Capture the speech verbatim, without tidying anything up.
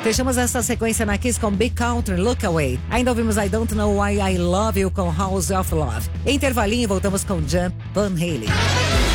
Fechamos essa sequência na Kiss com Big Country, Look Away. Ainda ouvimos I Don't Know Why I Love You com House of Love. Intervalinho e voltamos com Jump, Van Halen.